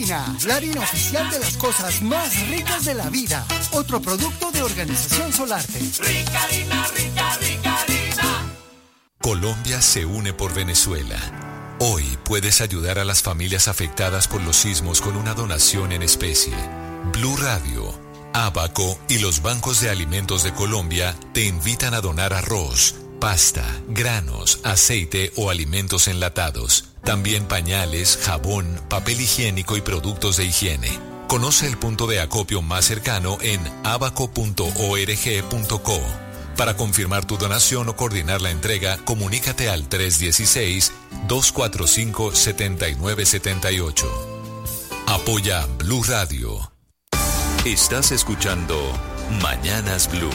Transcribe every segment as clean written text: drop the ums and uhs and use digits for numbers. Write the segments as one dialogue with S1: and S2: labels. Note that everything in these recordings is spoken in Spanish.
S1: Ricarina, la harina oficial de las cosas más ricas de la vida. Otro producto de Organización Solarte.
S2: Ricarina, Ricarina.
S3: Colombia se une por Venezuela. Hoy puedes ayudar a las familias afectadas por los sismos con una donación en especie. Blue Radio, Abaco y los bancos de alimentos de Colombia te invitan a donar arroz, pasta, granos, aceite o alimentos enlatados. También pañales, jabón, papel higiénico y productos de higiene. Conoce el punto de acopio más cercano en abaco.org.co. Para confirmar tu donación o coordinar la entrega, comunícate al 316-245-7978. Apoya Blue Radio. Estás escuchando Mañanas Blue.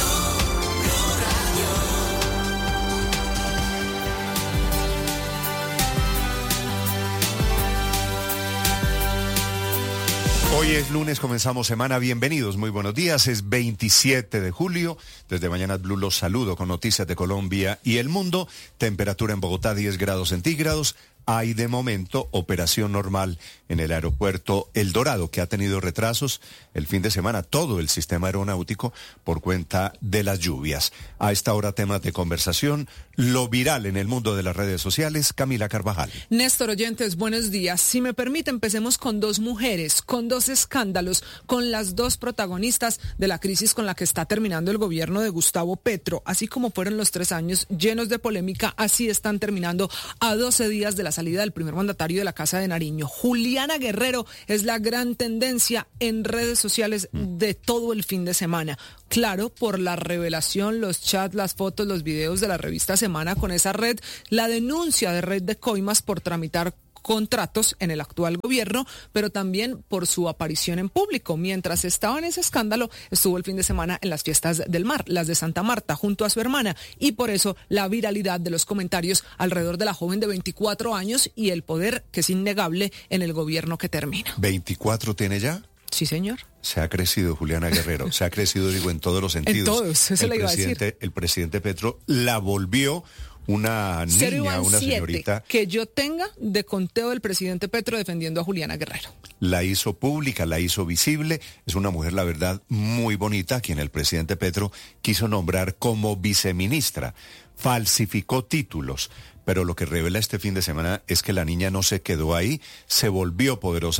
S4: Hoy es lunes, comenzamos semana, bienvenidos, muy buenos días, es 27 de julio, desde Mañanas Blue los saludo con noticias de Colombia y el mundo, temperatura en Bogotá 10 grados centígrados, hay de momento operación normal en el aeropuerto El Dorado, que ha tenido retrasos el fin de semana, todo el sistema aeronáutico por cuenta de las lluvias. A esta hora temas de conversación, lo viral en el mundo de las redes sociales, Camila Carvajal.
S5: Néstor, oyentes, buenos días. Si me permite, empecemos con dos mujeres, con dos escándalos, con las dos protagonistas de la crisis con la que está terminando el gobierno de Gustavo Petro. Así como fueron los 3 años llenos de polémica, así están terminando a 12 días de la salida del primer mandatario de la Casa de Nariño. Juliana Guerrero es la gran tendencia en redes sociales de todo el fin de semana. Claro, por la revelación, los chats, las fotos, los videos de la revista Semana con esa red, la denuncia de Red de Coimas por tramitar contratos en el actual gobierno, pero también por su aparición en público. Mientras estaba en ese escándalo, estuvo el fin de semana en las fiestas del mar, las de Santa Marta, junto a su hermana, y por eso la viralidad de los comentarios alrededor de la joven de 24 años y el poder que es innegable en el gobierno que termina.
S4: ¿24 tiene ya?
S5: Sí, señor.
S4: Se ha crecido Juliana Guerrero, se ha crecido, digo, en todos los sentidos.
S5: En todos, eso le iba a decir.
S4: El presidente Petro la volvió una niña, una señorita.
S5: Que yo tenga de conteo del presidente Petro defendiendo a Juliana Guerrero.
S4: La hizo pública, la hizo visible. Es una mujer, la verdad, muy bonita, a quien el presidente Petro quiso nombrar como viceministra. Falsificó títulos. Pero lo que revela este fin de semana es que la niña no se quedó ahí, se volvió poderosa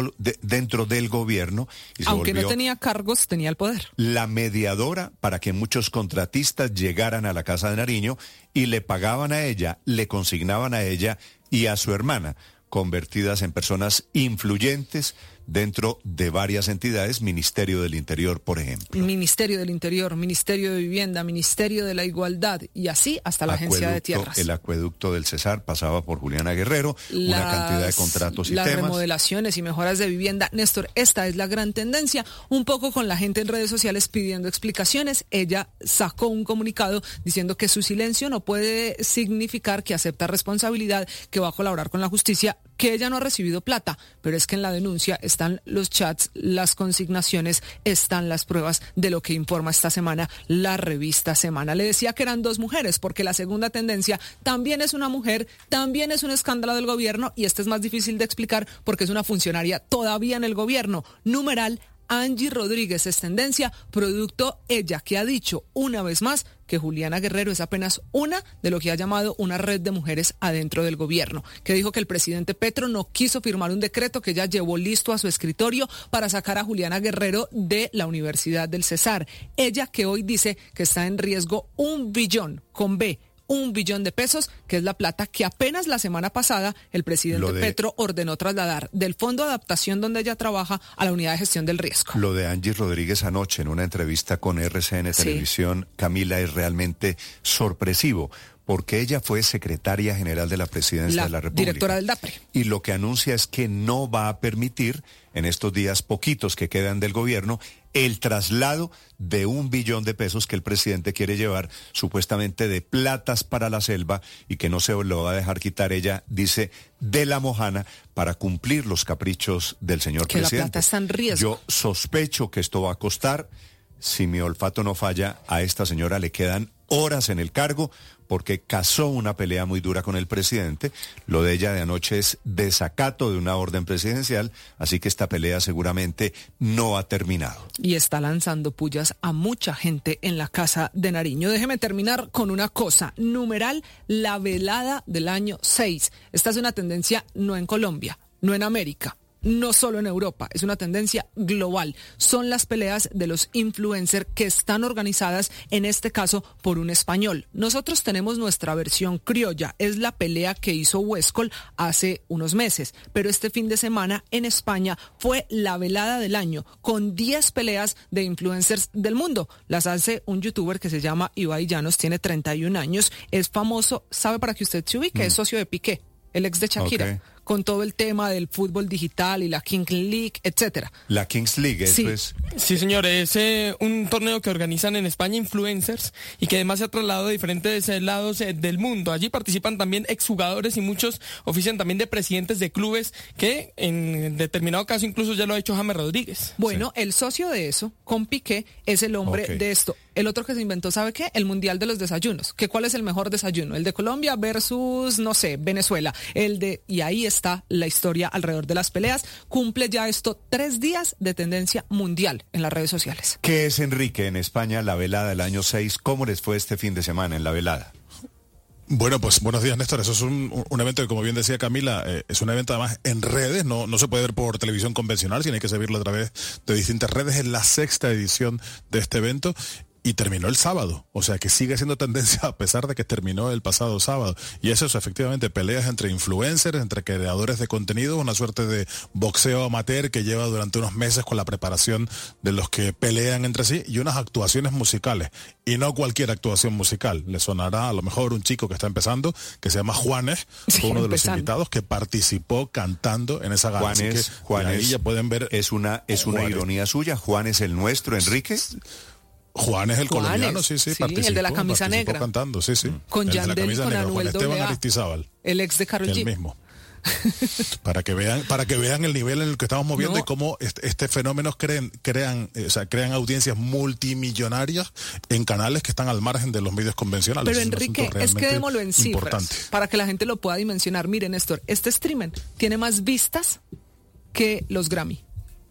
S4: dentro del gobierno. Y
S5: aunque no tenía cargos, tenía el poder.
S4: La mediadora para que muchos contratistas llegaran a la Casa de Nariño y le pagaban a ella, le consignaban a ella y a su hermana, convertidas en personas influyentes dentro de varias entidades, Ministerio del Interior, por ejemplo.
S5: Ministerio del Interior, Ministerio de Vivienda, Ministerio de la Igualdad y así hasta la Agencia de Tierras.
S4: El acueducto del Cesar pasaba por Juliana Guerrero, una cantidad de contratos y
S5: las
S4: temas. Las
S5: remodelaciones y mejoras de vivienda. Néstor, esta es la gran tendencia, un poco con la gente en redes sociales pidiendo explicaciones. Ella sacó un comunicado diciendo que su silencio no puede significar que acepta responsabilidad, que va a colaborar con la justicia, que ella no ha recibido plata, pero es que en la denuncia están los chats, las consignaciones, están las pruebas de lo que informa esta semana la revista Semana. Le decía que eran dos mujeres, porque la segunda tendencia también es una mujer, también es un escándalo del gobierno, y este es más difícil de explicar porque es una funcionaria todavía en el gobierno. Numeral, Angie Rodríguez es tendencia, producto ella que ha dicho una vez más que Juliana Guerrero es apenas una de lo que ha llamado una red de mujeres adentro del gobierno, que dijo que el presidente Petro no quiso firmar un decreto que ella llevó listo a su escritorio para sacar a Juliana Guerrero de la Universidad del Cesar. Ella que hoy dice que está en riesgo 1 billón, con B, 1 billón de pesos, que es la plata que apenas la semana pasada el presidente Petro ordenó trasladar del Fondo de Adaptación donde ella trabaja a la Unidad de Gestión del Riesgo.
S4: Lo de Angie Rodríguez anoche en una entrevista con RCN Televisión, Camila, es realmente sorpresivo, porque ella fue secretaria general de la Presidencia de la República.
S5: Directora del DAPRE.
S4: Y lo que anuncia es que no va a permitir, en estos días poquitos que quedan del gobierno, el traslado de 1 billón de pesos que el presidente quiere llevar supuestamente de platas para la selva y que no se lo va a dejar quitar ella, dice, de la Mojana para cumplir los caprichos del señor presidente.
S5: Que la plata está en riesgo.
S4: Yo sospecho que esto va a costar, si mi olfato no falla, a esta señora le quedan horas en el cargo porque casó una pelea muy dura con el presidente. Lo de ella de anoche es desacato de una orden presidencial, así que esta pelea seguramente no ha terminado.
S5: Y está lanzando pullas a mucha gente en la Casa de Nariño. Déjeme terminar con una cosa. Numeral, la velada del año 6. Esta es una tendencia no en Colombia, no en América, no solo en Europa, es una tendencia global. Son las peleas de los influencers que están organizadas, en este caso, por un español. Nosotros tenemos nuestra versión criolla, es la pelea que hizo Huescol hace unos meses, pero este fin de semana en España fue la velada del año, con 10 peleas de influencers del mundo. Las hace un youtuber que se llama Ibai Llanos, tiene 31 años, es famoso, ¿sabe para que usted se ubique? Es socio de Piqué, el ex de Shakira.
S4: Okay.
S5: Con todo el tema del fútbol digital y la Kings League, etcétera.
S4: La Kings League, eso
S5: Sí.
S4: es...
S6: Sí, señor, es un torneo que organizan en España influencers y que además se ha trasladado a diferentes lados del mundo. Allí participan también exjugadores y muchos ofician también de presidentes de clubes, que en determinado caso incluso ya lo ha hecho James Rodríguez.
S5: Bueno, el socio de eso, con Piqué, es el hombre
S4: Ok.
S5: de esto. El otro que se inventó, ¿sabe qué? El mundial de los desayunos. ¿Que cuál es el mejor desayuno? El de Colombia versus, no sé, Venezuela. Y ahí está la historia alrededor de las peleas. Cumple ya esto 3 días de tendencia mundial en las redes sociales.
S4: ¿Qué es, Enrique, en España la velada del año 6? ¿Cómo les fue este fin de semana en la velada?
S7: Bueno, pues buenos días, Néstor. Eso es un evento que, como bien decía Camila, es un evento además en redes, no se puede ver por televisión convencional, sino hay que seguirlo a través de distintas redes. Es la 6ª edición de este evento. Y terminó el sábado, o sea que sigue siendo tendencia a pesar de que terminó el pasado sábado. Y eso es efectivamente peleas entre influencers, entre creadores de contenido, una suerte de boxeo amateur que lleva durante unos meses con la preparación de los que pelean entre sí y unas actuaciones musicales. Y no cualquier actuación musical. Le sonará a lo mejor un chico que está empezando, que se llama Juanes,
S5: Sí,
S7: fue uno de los
S5: empezando.
S7: invitados que participó cantando en esa gala. Así que
S4: Juanes,
S7: ahí ya pueden ver.
S4: es una
S7: Juanes.
S4: ironía suya. Juan es el nuestro, Enrique.
S7: Juan es el
S5: Juanes,
S7: colombiano, sí,
S5: sí,
S7: participó,
S5: el de la camisa
S7: participó
S5: negra.
S7: cantando, sí.
S5: Con
S7: El de la
S5: Yandel y
S7: camisa
S5: con
S7: negra,
S5: Anuel
S7: Juan Esteban
S5: AA.
S7: Aristizábal,
S5: El ex de Karol
S7: el
S5: G.
S7: mismo. para que vean el nivel en el que estamos moviendo
S5: No.
S7: y cómo este fenómeno crean audiencias multimillonarias en canales que están al margen de los medios convencionales.
S5: Pero
S7: Es un
S5: Enrique,
S7: asunto
S5: es que
S7: realmente
S5: démoslo en cifras,
S7: importante.
S5: para que la gente lo pueda dimensionar. Miren, Néstor, este streamer tiene más vistas que los Grammy.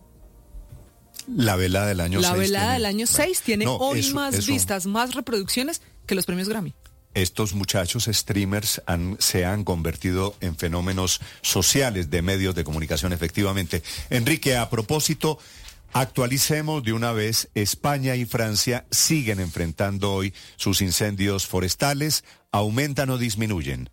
S4: La velada del año 6.
S5: La velada del año 6 tiene
S4: No,
S5: hoy
S4: eso-
S5: más
S4: eso-
S5: vistas, más reproducciones que los premios Grammy.
S4: Estos muchachos streamers se han convertido en fenómenos sociales de medios de comunicación, efectivamente. Enrique, a propósito, actualicemos de una vez. España y Francia siguen enfrentando hoy sus incendios forestales. ¿Aumentan o disminuyen?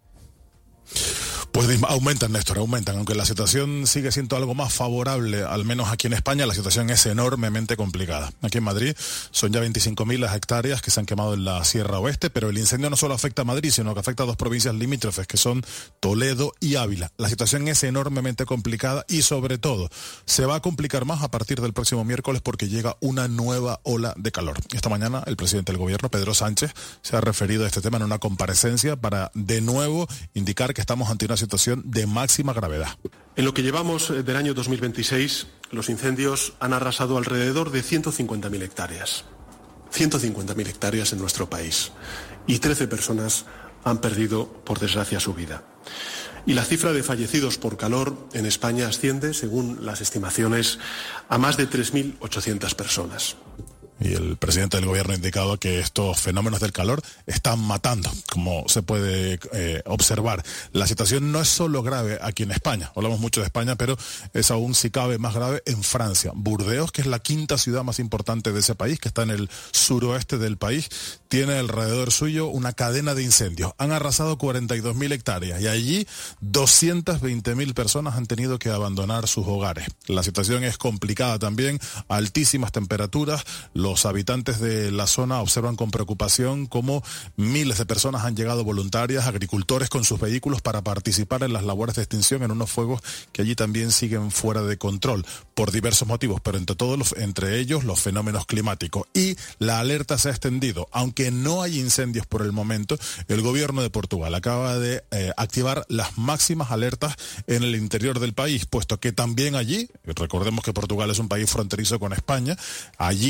S7: Pues aumentan, Néstor, aumentan. Aunque la situación sigue siendo algo más favorable, al menos aquí en España, la situación es enormemente complicada. Aquí en Madrid son ya 25.000 las hectáreas que se han quemado en la Sierra Oeste, pero el incendio no solo afecta a Madrid, sino que afecta a 2 provincias limítrofes, que son Toledo y Ávila. La situación es enormemente complicada y, sobre todo, se va a complicar más a partir del próximo miércoles porque llega una nueva ola de calor. Esta mañana el presidente del gobierno, Pedro Sánchez, se ha referido a este tema en una comparecencia para, de nuevo, indicar que estamos ante una situación de máxima gravedad.
S8: En lo que llevamos del año 2026, los incendios han arrasado alrededor de 150.000 hectáreas. 150.000 hectáreas en nuestro país. Y 13 personas han perdido, por desgracia, su vida. Y la cifra de fallecidos por calor en España asciende, según las estimaciones, a más de 3.800 personas.
S7: Y el presidente del gobierno ha indicado que estos fenómenos del calor están matando, como se puede observar. La situación no es solo grave aquí en España, hablamos mucho de España, pero es aún, si cabe, más grave en Francia. Burdeos, que es la 5ª ciudad más importante de ese país, que está en el suroeste del país, tiene alrededor suyo una cadena de incendios. Han arrasado 42.000 hectáreas y allí 220.000 personas han tenido que abandonar sus hogares. La situación es complicada también, altísimas temperaturas. Los habitantes de la zona observan con preocupación cómo miles de personas han llegado voluntarias, agricultores con sus vehículos, para participar en las labores de extinción en unos fuegos que allí también siguen fuera de control por diversos motivos, pero entre ellos los fenómenos climáticos. Y la alerta se ha extendido. Aunque no hay incendios por el momento, el gobierno de Portugal acaba de activar las máximas alertas en el interior del país, puesto que también allí, recordemos que Portugal es un país fronterizo con España, allí también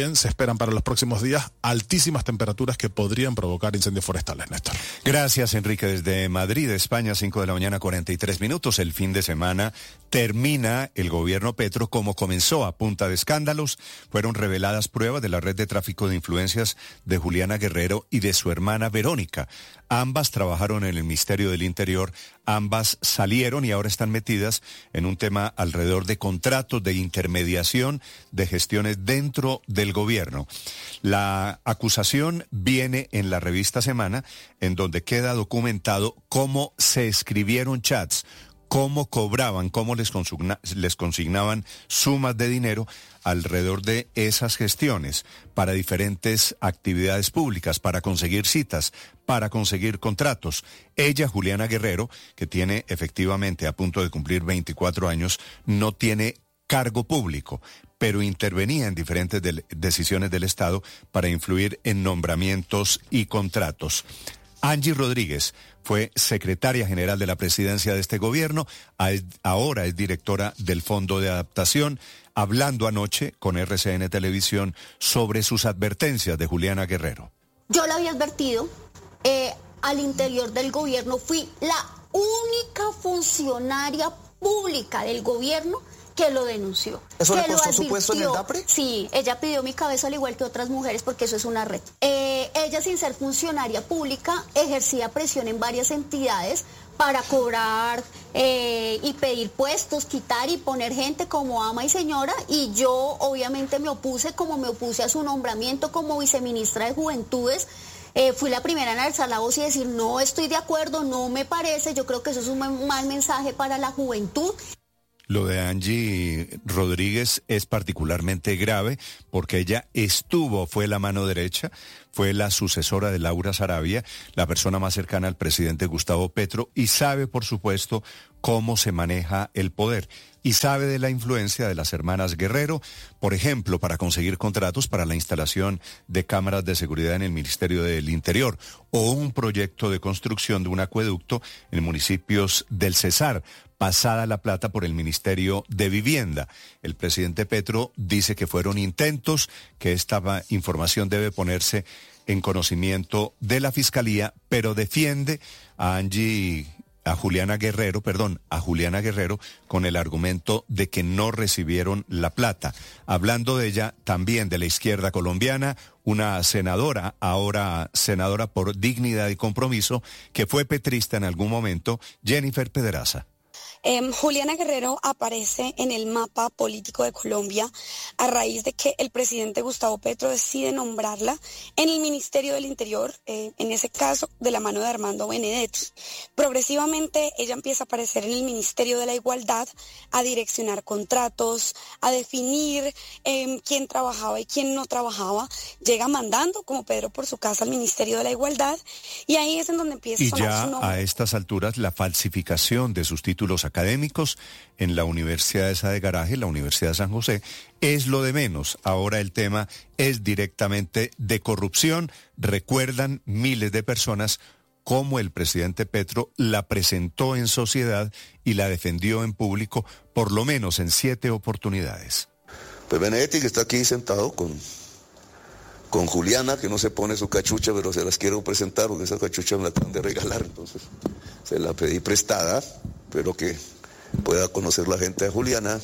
S7: también se esperan para los próximos días altísimas temperaturas que podrían provocar incendios forestales, Néstor.
S4: Gracias, Enrique. Desde Madrid, España, 5 de la mañana, 43 minutos. El fin de semana termina el gobierno Petro como comenzó, a punta de escándalos. Fueron reveladas pruebas de la red de tráfico de influencias de Juliana Guerrero y de su hermana Verónica. Ambas trabajaron en el Ministerio del Interior, ambas salieron y ahora están metidas en un tema alrededor de contratos de intermediación de gestiones dentro del gobierno. La acusación viene en la revista Semana, en donde queda documentado cómo se escribieron chats, cómo cobraban, cómo les consignaban sumas de dinero alrededor de esas gestiones para diferentes actividades públicas, para conseguir citas, para conseguir contratos. Ella, Juliana Guerrero, que tiene efectivamente a punto de cumplir 24 años, no tiene cargo público, pero intervenía en diferentes decisiones del Estado para influir en nombramientos y contratos. Angie Rodríguez fue secretaria general de la presidencia de este gobierno, ahora es directora del Fondo de Adaptación, hablando anoche con RCN Televisión sobre sus advertencias de Juliana Guerrero.
S9: Yo la había advertido, al interior del gobierno fui la única funcionaria pública del gobierno que lo denunció.
S10: ¿Eso le costó su puesto en el DAPRE?
S9: Sí, ella pidió mi cabeza al igual que otras mujeres porque eso es una red. Ella, sin ser funcionaria pública, ejercía presión en varias entidades para cobrar y pedir puestos, quitar y poner gente como ama y señora, y yo obviamente me opuse, como me opuse a su nombramiento como viceministra de Juventudes. Fui la primera en alzar la voz y decir no estoy de acuerdo, no me parece, yo creo que eso es un mal mensaje para la juventud.
S4: Lo de Angie Rodríguez es particularmente grave porque ella fue la mano derecha, fue la sucesora de Laura Sarabia, la persona más cercana al presidente Gustavo Petro, y sabe, por supuesto, cómo se maneja el poder. Y sabe de la influencia de las hermanas Guerrero, por ejemplo, para conseguir contratos para la instalación de cámaras de seguridad en el Ministerio del Interior o un proyecto de construcción de un acueducto en municipios del Cesar, pasada la plata por el Ministerio de Vivienda. El presidente Petro dice que fueron intentos, que esta información debe ponerse en conocimiento de la Fiscalía, pero defiende a Juliana Guerrero con el argumento de que no recibieron la plata. Hablando de ella, también de la izquierda colombiana, una senadora, ahora senadora por Dignidad y Compromiso, que fue petrista en algún momento, Jennifer Pedraza.
S11: Juliana Guerrero aparece en el mapa político de Colombia a raíz de que el presidente Gustavo Petro decide nombrarla en el Ministerio del Interior, en ese caso de la mano de Armando Benedetti. Progresivamente ella empieza a aparecer en el Ministerio de la Igualdad, a direccionar contratos, a definir quién trabajaba y quién no trabajaba. Llega mandando como Pedro por su casa al Ministerio de la Igualdad y ahí es en donde empieza a sonar su nombre.
S4: Y ya a estas alturas la falsificación de sus títulos académicos en la Universidad esa de Garaje, la Universidad de San José, es lo de menos. Ahora el tema es directamente de corrupción. Recuerdan miles de personas cómo el presidente Petro la presentó en sociedad y la defendió en público por lo menos en 7 oportunidades.
S12: Pues Benedetti, que está aquí sentado con Juliana, que no se pone su cachucha, pero se las quiero presentar porque esa cachucha me la acaban de regalar, entonces se la pedí prestada. Espero que pueda conocer la gente de Juliana.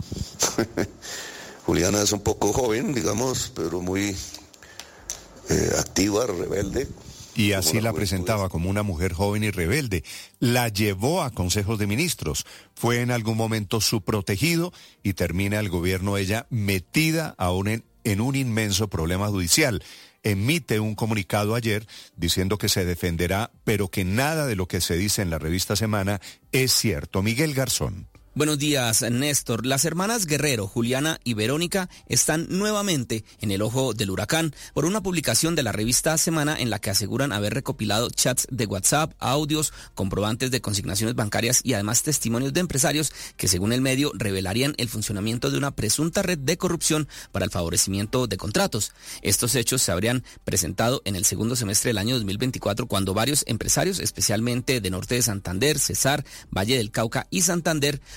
S12: Juliana es un poco joven, digamos, pero muy activa, rebelde.
S4: Y así la presentaba como una mujer joven y rebelde. La llevó a consejos de ministros. Fue en algún momento su protegido y termina el gobierno ella metida aún en un inmenso problema judicial. Emite un comunicado ayer diciendo que se defenderá, pero que nada de lo que se dice en la revista Semana es cierto. Miguel Garzón.
S13: Buenos días, Néstor. Las hermanas Guerrero, Juliana y Verónica están nuevamente en el ojo del huracán por una publicación de la revista Semana en la que aseguran haber recopilado chats de WhatsApp, audios, comprobantes de consignaciones bancarias y además testimonios de empresarios que, según el medio, revelarían el funcionamiento de una presunta red de corrupción para el favorecimiento de contratos. Estos hechos se habrían presentado en el segundo semestre del año 2024 cuando varios empresarios, especialmente de Norte de Santander, Cesar, Valle del Cauca y Santander,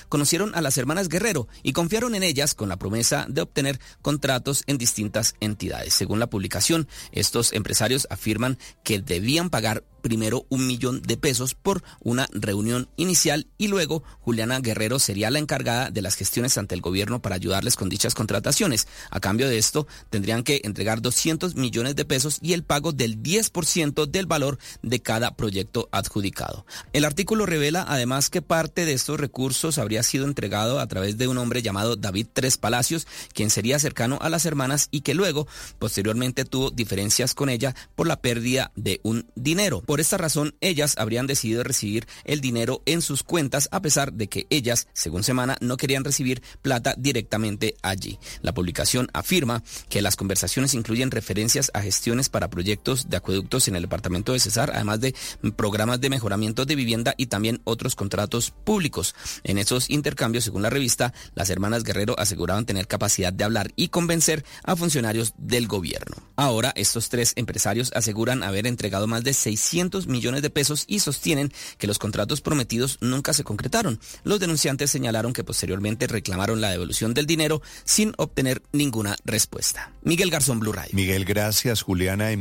S13: conocieron a las hermanas Guerrero y confiaron en ellas con la promesa de obtener contratos en distintas entidades. Según la publicación, estos empresarios afirman que debían pagar primero $1 millón por una reunión inicial y luego Juliana Guerrero sería la encargada de las gestiones ante el gobierno para ayudarles con dichas contrataciones. A cambio de esto, tendrían que entregar $200 millones y el pago del 10% del valor de cada proyecto adjudicado. El artículo revela además que parte de estos recursos habría sido entregado a través de un hombre llamado David Tres Palacios, quien sería cercano a las hermanas y que luego, posteriormente, tuvo diferencias con ella por la pérdida de un dinero. Por esta razón, ellas habrían decidido recibir el dinero en sus cuentas, a pesar de que ellas, según Semana, no querían recibir plata directamente allí. La publicación afirma que las conversaciones incluyen referencias a gestiones para proyectos de acueductos en el departamento de Cesar, además de programas de mejoramiento de vivienda y también otros contratos públicos. En esos intercambios, según la revista, las hermanas Guerrero aseguraban tener capacidad de hablar y convencer a funcionarios del gobierno. Ahora, estos tres empresarios aseguran haber entregado más de $600 millones y sostienen que los contratos prometidos nunca se concretaron. Los denunciantes señalaron que posteriormente reclamaron la devolución del dinero sin obtener ninguna respuesta. Miguel Garzón, Blue Radio.
S4: Miguel, gracias. Juliana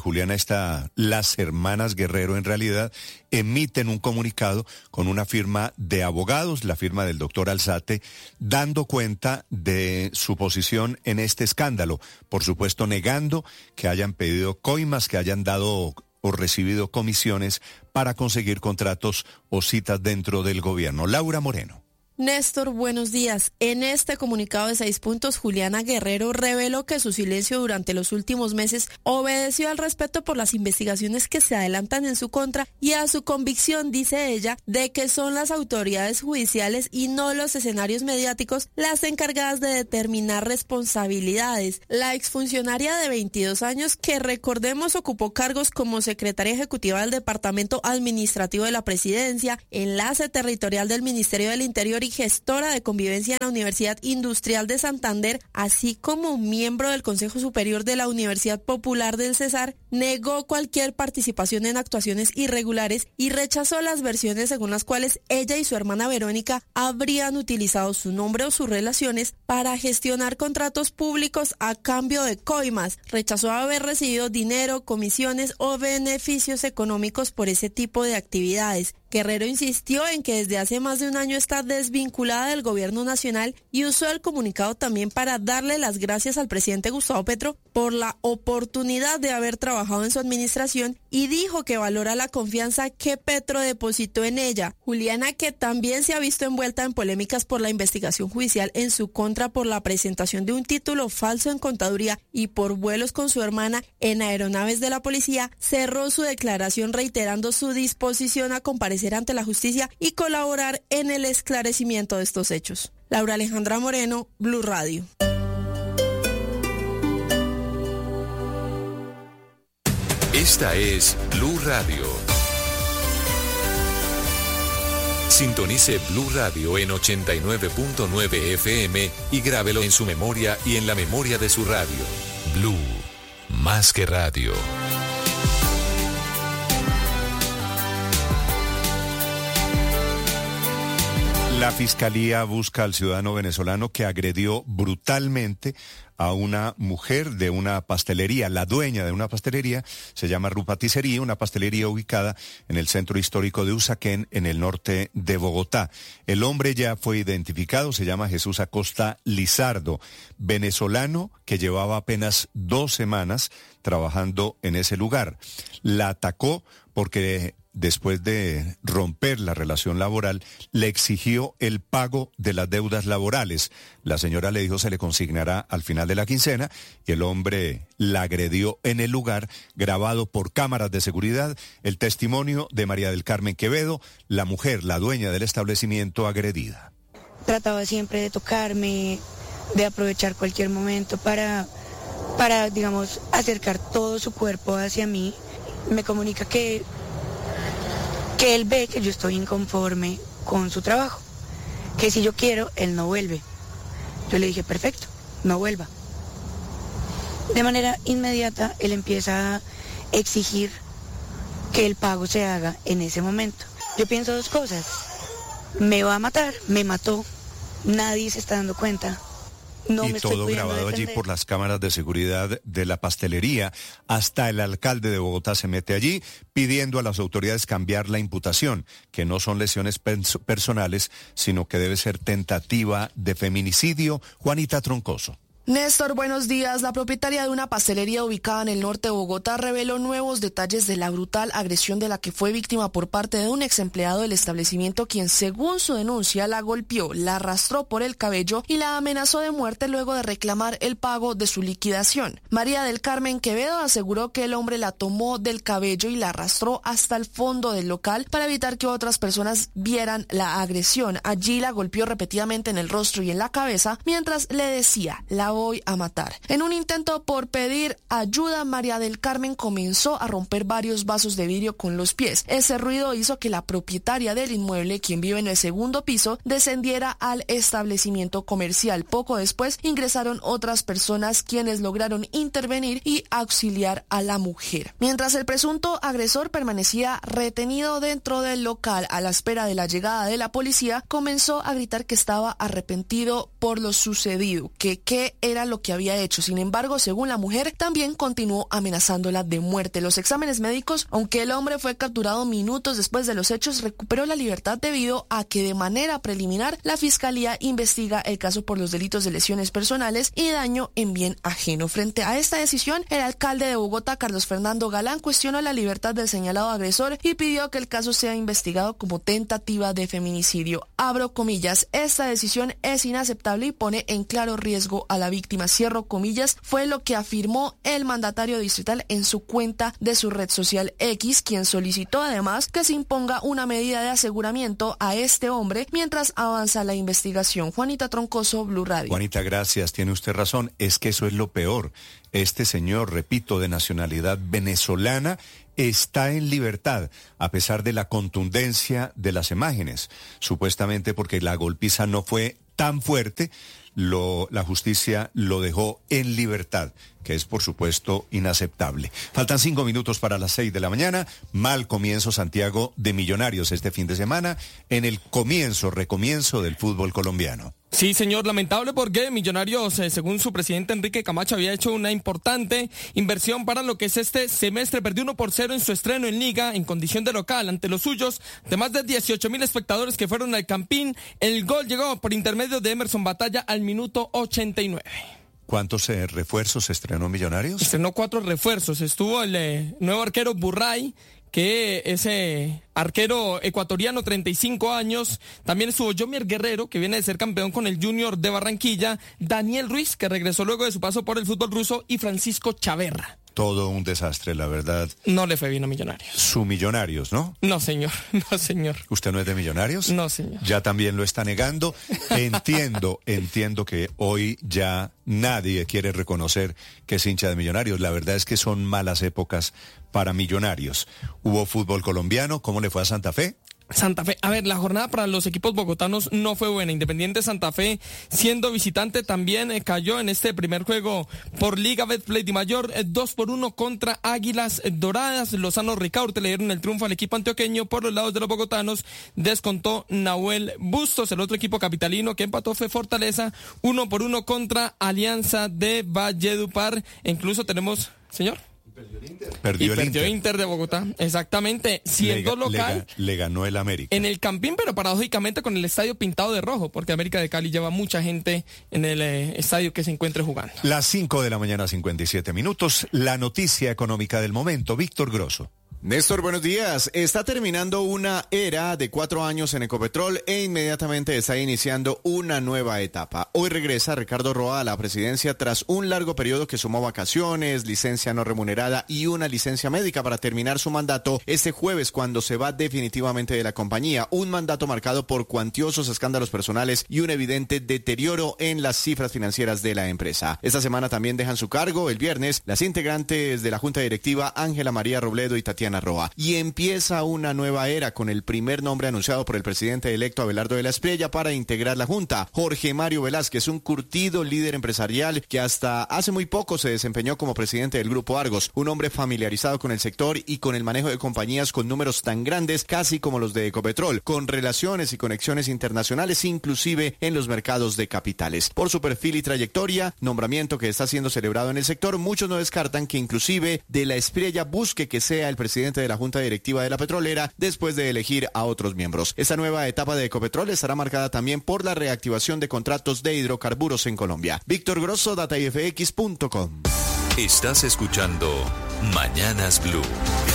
S4: las hermanas Guerrero en realidad emiten un comunicado con una firma de abogados, la firma del doctor Alzate, dando cuenta de su posición en este escándalo. Por supuesto, negando que hayan pedido coimas, que hayan dado o recibido comisiones para conseguir contratos o citas dentro del gobierno. Laura Moreno.
S14: Néstor, buenos días. En este comunicado de 6 puntos, Juliana Guerrero reveló que su silencio durante los últimos meses obedeció al respeto por las investigaciones que se adelantan en su contra y a su convicción, dice ella, de que son las autoridades judiciales y no los escenarios mediáticos las encargadas de determinar responsabilidades. La exfuncionaria de 22 años, que recordemos ocupó cargos como secretaria ejecutiva del Departamento Administrativo de la Presidencia, enlace territorial del Ministerio del Interior y gestora de convivencia en la Universidad Industrial de Santander, así como miembro del Consejo Superior de la Universidad Popular del Cesar, negó cualquier participación en actuaciones irregulares y rechazó las versiones según las cuales ella y su hermana Verónica habrían utilizado su nombre o sus relaciones para gestionar contratos públicos a cambio de coimas. Rechazó haber recibido dinero, comisiones o beneficios económicos por ese tipo de actividades. Guerrero insistió en que desde hace más de un año está desvinculada del gobierno nacional y usó el comunicado también para darle las gracias al presidente Gustavo Petro por la oportunidad de haber trabajado en su administración y dijo que valora la confianza que Petro depositó en ella. Juliana, que también se ha visto envuelta en polémicas por la investigación judicial en su contra por la presentación de un título falso en contaduría y por vuelos con su hermana en aeronaves de la policía, cerró su declaración reiterando su disposición a comparecer ante la justicia y colaborar en el esclarecimiento de estos hechos. Laura Alejandra Moreno, Blue Radio.
S3: Esta es Blue Radio. Sintonice Blue Radio en 89.9 FM y grábelo en su memoria y en la memoria de su radio. Blue, más que radio.
S4: La Fiscalía busca al ciudadano venezolano que agredió brutalmente a una mujer de una pastelería. La dueña de una pastelería se llama Ru Patisserie, una pastelería ubicada en el centro histórico de Usaquén, en el norte de Bogotá. El hombre ya fue identificado, se llama Jesús Acosta Lizardo, venezolano que llevaba apenas 2 semanas trabajando en ese lugar. La atacó porque después de romper la relación laboral, le exigió el pago de las deudas laborales. La señora le dijo se le consignará al final de la quincena y el hombre la agredió en el lugar, grabado por cámaras de seguridad. El testimonio de María del Carmen Quevedo, la mujer, la dueña del establecimiento agredida.
S11: Trataba siempre de tocarme, de aprovechar cualquier momento para digamos, acercar todo su cuerpo hacia mí. Me comunica que él ve que yo estoy inconforme con su trabajo, que si yo quiero, él no vuelve. Yo le dije, perfecto, no vuelva. De manera inmediata, él empieza a exigir que el pago se haga en ese momento. Yo pienso 2 cosas. me va a matar, me mató. Nadie se está dando cuenta. No
S4: y
S11: me
S4: todo
S11: estoy pudiendo
S4: grabado allí
S11: defender.
S4: por las cámaras de seguridad de la pastelería. Hasta el alcalde de Bogotá se mete allí pidiendo a las autoridades cambiar la imputación, que no son lesiones personales, sino que debe ser tentativa de feminicidio. Juanita Troncoso.
S15: Néstor, buenos días. La propietaria de una pastelería ubicada en el norte de Bogotá reveló nuevos detalles de la brutal agresión de la que fue víctima por parte de un ex empleado del establecimiento, quien, según su denuncia, la golpeó, la arrastró por el cabello y la amenazó de muerte luego de reclamar el pago de su liquidación. María del Carmen Quevedo aseguró que el hombre la tomó del cabello y la arrastró hasta el fondo del local para evitar que otras personas vieran la agresión. Allí la golpeó repetidamente en el rostro y en la cabeza mientras le decía: la voy a matar. En un intento por pedir ayuda, María del Carmen comenzó a romper varios vasos de vidrio con los pies. Ese ruido hizo que la propietaria del inmueble, quien vive en el segundo piso, descendiera al establecimiento comercial. Poco después ingresaron otras personas, quienes lograron intervenir y auxiliar a la mujer. Mientras el presunto agresor permanecía retenido dentro del local a la espera de la llegada de la policía, comenzó a gritar que estaba arrepentido por lo sucedido, que qué era lo que había hecho. Sin embargo, según la mujer, también continuó amenazándola de muerte. Los exámenes médicos, aunque el hombre fue capturado minutos después de los hechos, recuperó la libertad debido a que de manera preliminar la fiscalía investiga el caso por los delitos de lesiones personales y daño en bien ajeno. Frente a esta decisión, el alcalde de Bogotá, Carlos Fernando Galán, cuestionó la libertad del señalado agresor y pidió que el caso sea investigado como tentativa de feminicidio. Abro comillas: esta decisión es inaceptable y pone en claro riesgo a la víctima. Cierro comillas, fue lo que afirmó el mandatario distrital en su cuenta de su red social X, quien solicitó además que se imponga una medida de aseguramiento a este hombre mientras avanza la investigación. Juanita Troncoso, Blue Radio.
S4: Juanita, gracias. Tiene usted razón. Es que eso es lo peor. Este señor, repito, de nacionalidad venezolana, está en libertad, a pesar de la contundencia de las imágenes. Supuestamente porque la golpiza no fue tan fuerte, la justicia lo dejó en libertad, que es por supuesto inaceptable. Faltan 5 minutos para las 6 de la mañana. Mal comienzo, Santiago, de Millonarios este fin de semana, en el recomienzo del fútbol colombiano.
S6: Sí, señor, lamentable porque Millonarios, según su presidente Enrique Camacho, había hecho una importante inversión para lo que es este semestre. Perdió 1-0 en su estreno en Liga, en condición de local, ante los suyos, de más de 18,000 espectadores que fueron al Campín. El gol llegó por intermedio de Emerson Batalla al minuto 89.
S4: ¿Cuántos refuerzos estrenó Millonarios?
S6: Estrenó 4 refuerzos. Estuvo el nuevo arquero Burray, que ese arquero ecuatoriano, 35 años. También estuvo Yomier Guerrero, que viene de ser campeón con el Junior de Barranquilla. Daniel Ruiz, que regresó luego de su paso por el fútbol ruso. Y Francisco Chaverra.
S4: Todo un desastre, la verdad.
S6: No le fue bien a Millonarios.
S4: Su Millonarios, ¿no?
S6: No, señor. No, señor.
S4: ¿Usted no es de Millonarios?
S6: No, señor.
S4: Ya también lo está negando. Entiendo que hoy ya nadie quiere reconocer que es hincha de Millonarios. La verdad es que son malas épocas para Millonarios. Hubo fútbol colombiano. ¿Cómo le fue a Santa Fe?
S6: Santa Fe, a ver, la jornada para los equipos bogotanos no fue buena. Independiente Santa Fe, siendo visitante, también cayó en este primer juego por Liga Betplay de Mayor, 2-1 contra Águilas Doradas. Lozano Ricaurte le dieron el triunfo al equipo antioqueño. Por los lados de los bogotanos descontó Nahuel Bustos. El otro equipo capitalino que empató fue Fortaleza, 1-1 contra Alianza de Valledupar. E incluso tenemos, señor.
S4: Perdió el
S6: Inter de Bogotá, exactamente, siendo local.
S4: Le ganó el América.
S6: En el Campín, pero paradójicamente con el estadio pintado de rojo, porque América de Cali lleva mucha gente en el estadio que se encuentre jugando.
S4: Las 5 de la mañana, 57 minutos, la noticia económica del momento, Víctor Grosso.
S16: Néstor, buenos días. Está terminando una era de 4 años en Ecopetrol e inmediatamente está iniciando una nueva etapa. Hoy regresa Ricardo Roa a la presidencia tras un largo periodo que sumó vacaciones, licencia no remunerada y una licencia médica para terminar su mandato este jueves, cuando se va definitivamente de la compañía. Un mandato marcado por cuantiosos escándalos personales y un evidente deterioro en las cifras financieras de la empresa. Esta semana también dejan su cargo, el viernes, las integrantes de la Junta Directiva Ángela María Robledo y Tatiana Roa. Y empieza una nueva era con el primer nombre anunciado por el presidente electo Abelardo de la Espriella para integrar la Junta. Jorge Mario Velázquez, un curtido líder empresarial que hasta hace muy poco se desempeñó como presidente del Grupo Argos. un hombre familiarizado con el sector y con el manejo de compañías con números tan grandes, casi como los de Ecopetrol, con relaciones y conexiones internacionales, inclusive en los mercados de capitales. Por su perfil y trayectoria, nombramiento que está siendo celebrado en el sector, muchos no descartan que inclusive De la Espriella busque que sea el presidente de la Junta Directiva de la petrolera después de elegir a otros miembros. Esta nueva etapa de Ecopetrol estará marcada también por la reactivación de contratos de hidrocarburos en Colombia. Víctor Grosso, DataIFX.com.
S3: Estás escuchando Mañanas Blue.